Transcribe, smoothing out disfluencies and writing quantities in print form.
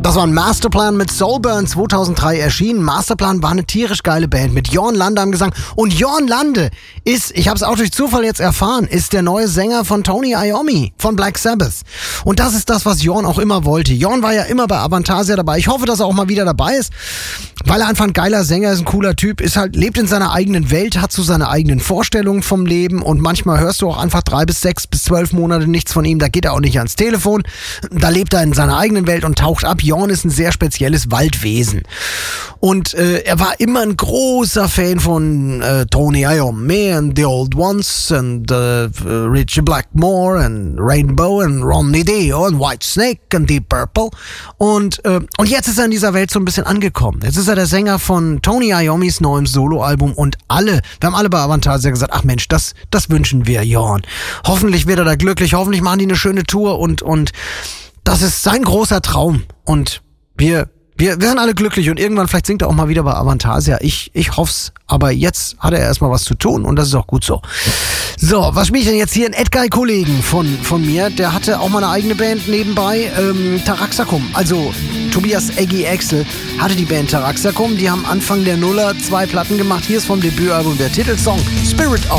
Das war ein Masterplan mit Soulburn 2003 erschienen. Masterplan war eine tierisch geile Band mit Jörn Lande am Gesang. Und Jörn Lande ist, ich habe es auch durch Zufall jetzt erfahren, ist der neue Sänger von Tony Iommi von Black Sabbath. Und das ist das, was Jörn auch immer wollte. Jörn war ja immer bei Avantasia dabei. Ich hoffe, dass er auch mal wieder dabei ist, weil er einfach ein geiler Sänger ist, ein cooler Typ, ist halt, lebt in seiner eigenen Welt, hat so seine eigenen Vorstellungen vom Leben und manchmal hörst du auch einfach 3 bis 6 bis 12 Monate nichts von ihm. Da geht er auch nicht ans Telefon. Da lebt er in seiner eigenen Welt und taucht ab. Jörn ist ein sehr spezielles Waldwesen. Und er war immer ein großer Fan von Tony Iommi and The Old Ones and Richie Blackmore and Rainbow and Ronnie Dio and Whitesnake and Deep Purple. Und jetzt ist er in dieser Welt so ein bisschen angekommen. Jetzt ist er der Sänger von Tony Iommis neuem Soloalbum und wir haben alle bei Avantasia gesagt, ach Mensch, das wünschen wir Jörn. Hoffentlich wird er da glücklich, hoffentlich machen die eine schöne Tour und das ist sein großer Traum und wir sind alle glücklich und irgendwann vielleicht singt er auch mal wieder bei Avantasia. Ich hoff's, aber jetzt hat er erstmal was zu tun und das ist auch gut so. So, was spiele ich denn jetzt hier? Ein Edguy-Kollegen von mir, der hatte auch mal eine eigene Band nebenbei, Taraxacum. Also Tobias Eggy Axel hatte die Band Taraxacum. Die haben Anfang der Nuller 2 Platten gemacht. Hier ist vom Debütalbum der Titelsong Spirit of